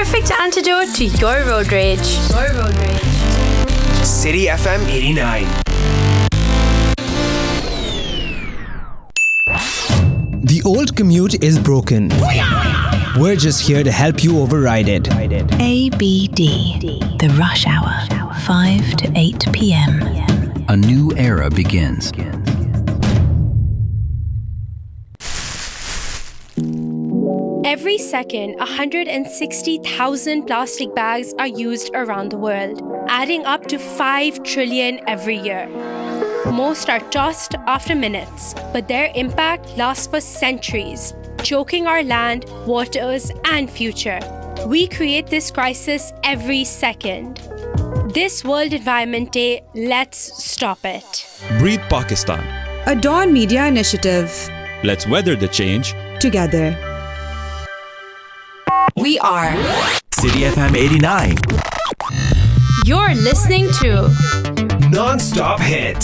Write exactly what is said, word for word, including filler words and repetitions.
perfect antidote to your road rage. Your road rage. City F M eighty-nine. The old commute is broken. We're just here to help you override it. A B D, the rush hour, five to eight p.m. A new era begins. Every second, one hundred sixty thousand plastic bags are used around the world, adding up to five trillion every year. Most are tossed after minutes, but their impact lasts for centuries, choking our land, waters, and future. We create this crisis every second. This World Environment Day, let's stop it. Breathe Pakistan. A Dawn Media initiative. Let's weather the change together. We are City F M eighty-nine. You're listening to Non-stop hits.